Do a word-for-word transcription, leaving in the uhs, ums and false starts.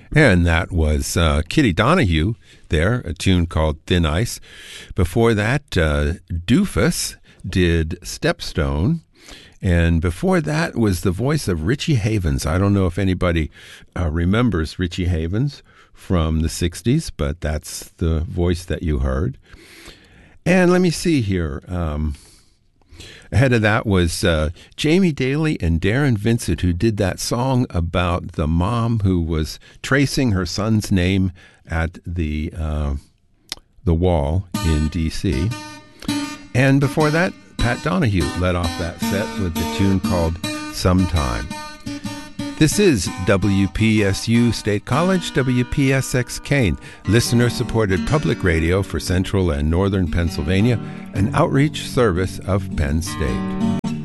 And that was uh, Kitty Donahue there, a tune called Thin Ice. Before that, uh, Doofus did Stepstone. And before that was the voice of Richie Havens. I don't know if anybody uh, remembers Richie Havens from the sixties, but that's the voice that you heard. And let me see here. Um, ahead of that was uh, Jamie Daly and Darren Vincent, who did that song about the mom who was tracing her son's name at the uh, the wall in D C And before that, Pat Donahue led off that set with the tune called Sometime. This is W P S U State College, W P S X Kane, listener-supported public radio for Central and Northern Pennsylvania, an outreach service of Penn State.